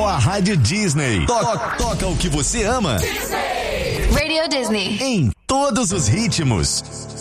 a Rádio Disney. Toca o que você ama. Disney. Radio Disney. Em todos os ritmos.